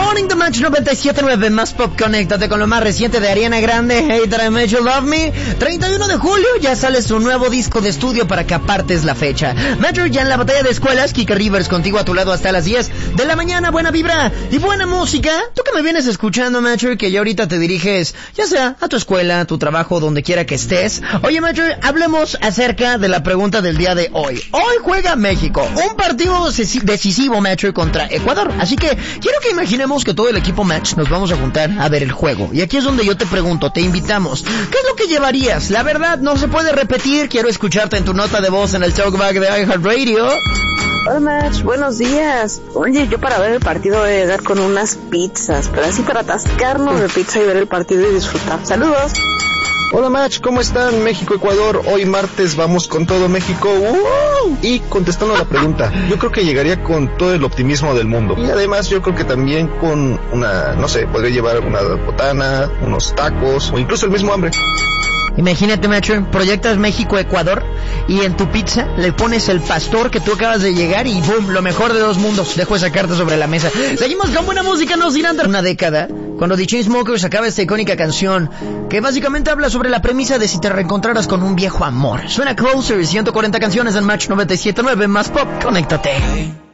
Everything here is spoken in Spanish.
Morning de Match 97.9 más pop. Conéctate con lo más reciente de Ariana Grande, Hey That I Made You Love Me. 31 de julio ya sale su nuevo disco de estudio para que apartes la fecha. Metro ya en la batalla de escuelas. Kika Rivers contigo a tu lado hasta las 10 de la mañana. Buena vibra y buena música. Tú que me vienes escuchando, Metro, que ya ahorita te diriges ya sea a tu escuela, a tu trabajo, donde quiera que estés. Oye, Metro, hablemos acerca de la pregunta del día de hoy. Hoy juega México, un partido decisivo, Metro, contra Ecuador. Así que quiero que imaginemos que todo el equipo Match nos vamos a juntar a ver el juego. Y aquí es donde yo te pregunto, te invitamos, ¿qué es lo que llevarías? La verdad no se puede repetir. Quiero escucharte en tu nota de voz en el Talkback de iHeartRadio. Hola Match, buenos días. Oye, yo para ver el partido voy a llegar con unas pizzas, pero así para atascarnos de pizza y ver el partido y disfrutar. Saludos. Hola Match, ¿cómo están? México-Ecuador, hoy martes vamos con todo México. Y contestando a la pregunta, yo creo que llegaría con todo el optimismo del mundo. Y además yo creo que también con una, no sé, podría llevar una botana, unos tacos o incluso el mismo hambre. Imagínate, Metro, proyectas México-Ecuador y en tu pizza le pones el pastor que tú acabas de llegar y ¡boom! Lo mejor de dos mundos. Dejo esa carta sobre la mesa. Seguimos con buena música, nos irán de una década, cuando The Chainsmokers acaba esta icónica canción que básicamente habla sobre la premisa de si te reencontraras con un viejo amor. Suena Closer, 140 canciones en Match 97.9 más pop. Conéctate.